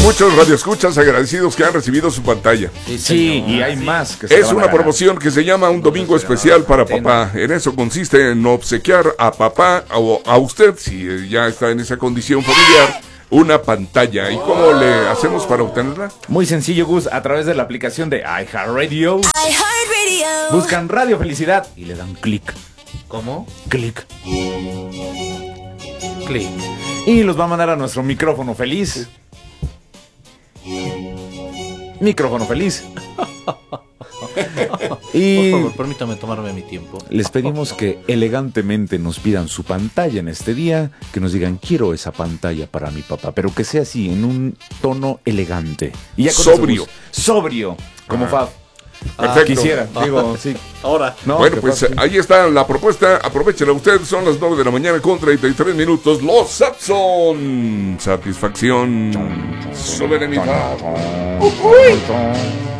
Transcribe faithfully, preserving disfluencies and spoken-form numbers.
muchos radioescuchas agradecidos que han recibido su pantalla. Sí, sí, y hay más que se Es una promoción que se llama Un Domingo Especial para Papá. En eso consiste en obsequiar a papá o a usted, si ya está en esa condición familiar, una pantalla. ¿Y cómo le hacemos para obtenerla? Muy sencillo, Gus, a través de la aplicación de iHeartRadio. iHeartRadio. Buscan Radio Felicidad y le dan clic. ¿Cómo? Clic. Clic. Y los va a mandar a nuestro micrófono feliz. Micrófono feliz. Y por favor, permítame tomarme mi tiempo. les pedimos que elegantemente nos pidan su pantalla en este día, que nos digan quiero esa pantalla para mi papá, pero que sea así, en un tono elegante. Y ya sobrio. Sobrio, como Ajá. Fab. Perfecto. Ah, quisiera, digo, sí. Ahora. No, bueno, que pues Fab, sí. ahí está la propuesta. Aprovechela usted. Son las nueve de la mañana con treinta y tres minutos. Los Sapson. Satisfacción. Soberanidad. Chon, chon, chon.